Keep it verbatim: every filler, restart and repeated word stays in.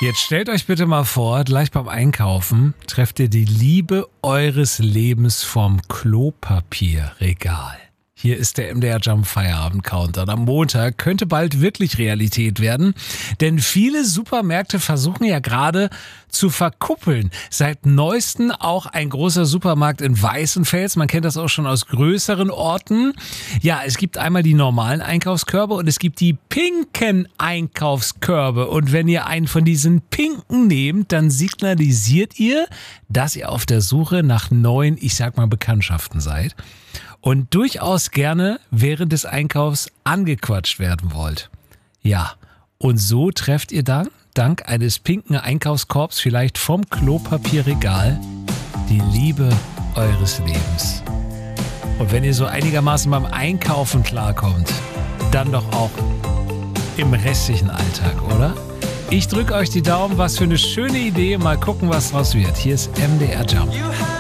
Jetzt stellt euch bitte mal vor, gleich beim Einkaufen trefft ihr die Liebe eures Lebens vom Klopapierregal. Hier ist der M D R Jump Feierabend Countdown. Am Montag könnte bald wirklich Realität werden, denn viele Supermärkte versuchen ja gerade zu verkuppeln. Seit neuestem auch ein großer Supermarkt in Weißenfels. Man kennt das auch schon aus größeren Orten. Ja, es gibt einmal die normalen Einkaufskörbe und es gibt die pinken Einkaufskörbe. Und wenn ihr einen von diesen pinken nehmt, dann signalisiert ihr, dass ihr auf der Suche nach neuen, ich sag mal, Bekanntschaften seid. Und durchaus gerne während des Einkaufs angequatscht werden wollt. Ja, und so trefft ihr dann, dank eines pinken Einkaufskorbs, vielleicht vom Klopapierregal, die Liebe eures Lebens. Und wenn ihr so einigermaßen beim Einkaufen klarkommt, dann doch auch im restlichen Alltag, oder? Ich drücke euch die Daumen, was für eine schöne Idee. Mal gucken, was draus wird. Hier ist M D R Jump.